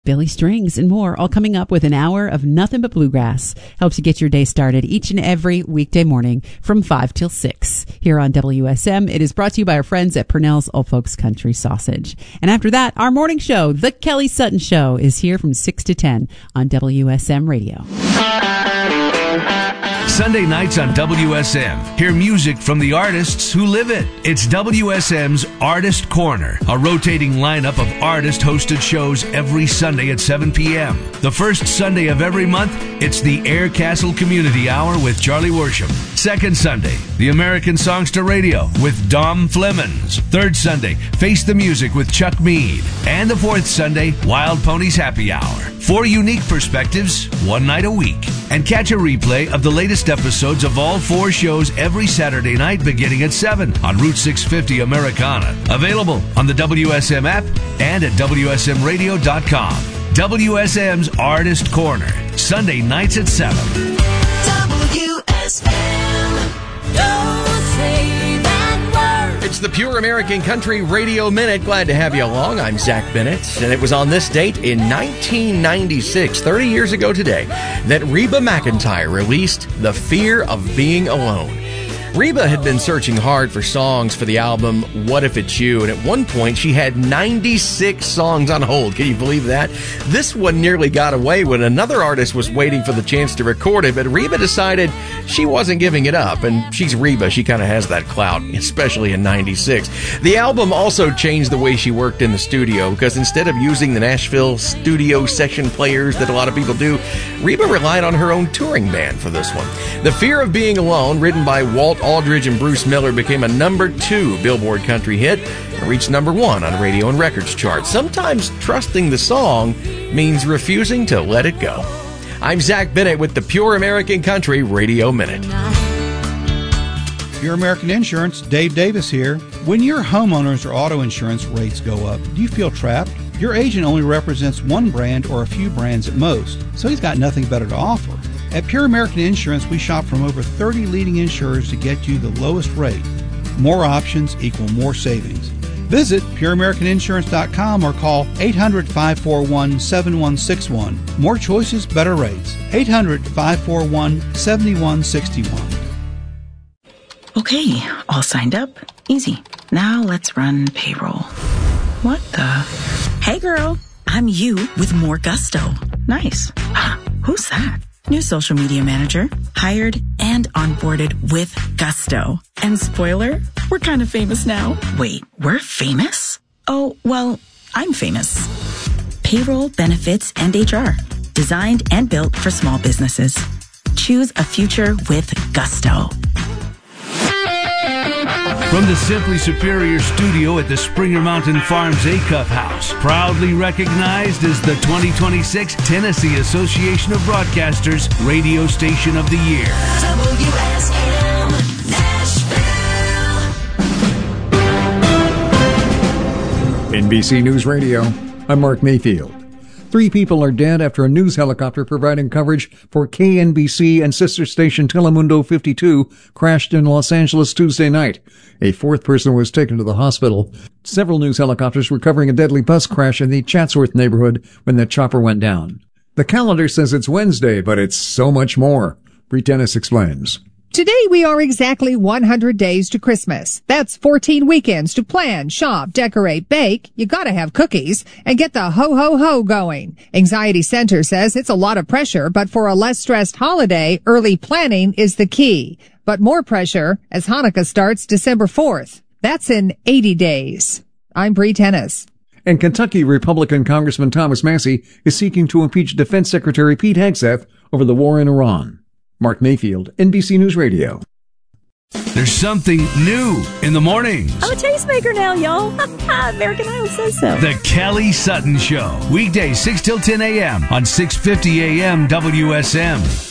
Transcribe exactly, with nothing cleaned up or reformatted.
Billy Strings, and more, all coming up with an hour of nothing but bluegrass. Helps you get your day started each and every weekday morning from five till six. Here on W S M, it is brought to you by our friends at Purnell's Old Folks Country Sausage. And after that, our morning show, The Kelly Sutton Show, is here from six to ten on W S M Radio. Sunday nights on W S M. Hear music from the artists who live it. It's W S M's Artist Corner, a rotating lineup of artist-hosted shows every Sunday at seven p.m. The first Sunday of every month, it's the Air Castle Community Hour with Charlie Worsham. Second Sunday, the American Songster Radio with Dom Flemons. Third Sunday, Face the Music with Chuck Mead. And the fourth Sunday, Wild Ponies Happy Hour. Four unique perspectives, one night a week. And catch a replay of the latest episodes of all four shows every Saturday night beginning at seven on Route six fifty Americana. Available on the W S M app and at W S M radio dot com. W S M's Artist Corner, Sunday nights at seven. W S M. Don't say that word. It's the Pure American Country Radio Minute. Glad to have you along. I'm Zach Bennett, and it was on this date in nineteen ninety-six, thirty years ago today, that Reba McEntire released The Fear of Being Alone. Reba had been searching hard for songs for the album What If It's You, and at one point she had ninety-six songs on hold. Can you believe that? This one nearly got away when another artist was waiting for the chance to record it, but Reba decided she wasn't giving it up, and she's Reba. She kind of has that clout, especially in ninety-six. The album also changed the way she worked in the studio, because instead of using the Nashville studio session players that a lot of people do, Reba relied on her own touring band for this one. The Fear of Being Alone, written by Walt Aldridge and Bruce Miller, became a number two Billboard country hit and reached number one on radio and records charts. Sometimes trusting the song means refusing to let it go. I'm Zach Bennett with the Pure American Country Radio Minute. Pure American Insurance, Dave Davis here. When your homeowners or auto insurance rates go up, do you feel trapped? Your agent only represents one brand or a few brands at most, so he's got nothing better to offer. At Pure American Insurance, we shop from over thirty leading insurers to get you the lowest rate. More options equal more savings. Visit pure american insurance dot com or call eight hundred, five four one, seven one six one. More choices, better rates. eight hundred, five four one, seven one six one. Okay, all signed up. Easy. Now let's run payroll. What the? Hey girl, I'm you with more gusto. Nice. Who's that? New social media manager, hired and onboarded with gusto. And spoiler, we're kind of famous now. Wait, we're famous? Oh, well, I'm famous. Payroll, benefits, and H R. Designed and built for small businesses. Choose a future with gusto. From the Simply Superior studio at the Springer Mountain Farms Acuff House, proudly recognized as the twenty twenty-six Tennessee Association of Broadcasters Radio Station of the Year. W S M Nashville. N B C News Radio, I'm Mark Mayfield. Three people are dead after a news helicopter providing coverage for K N B C and sister station Telemundo fifty-two crashed in Los Angeles Tuesday night. A fourth person was taken to the hospital. Several news helicopters were covering a deadly bus crash in the Chatsworth neighborhood when the chopper went down. The calendar says it's Wednesday, but it's so much more. Bree Dennis explains. Today we are exactly one hundred days to Christmas. That's fourteen weekends to plan, shop, decorate, bake. You gotta have cookies and get the ho-ho-ho going. Anxiety Center says it's a lot of pressure, but for a less stressed holiday, early planning is the key. But more pressure as Hanukkah starts December fourth. That's in eighty days. I'm Bree Tennis. And Kentucky Republican Congressman Thomas Massie is seeking to impeach Defense Secretary Pete Hegseth over the war in Iran. Mark Mayfield, N B C News Radio. There's something new in the mornings. I'm a tastemaker now, y'all. American Idol says so. The Kelly Sutton Show. Weekdays six till ten a.m. on six fifty a.m. W S M.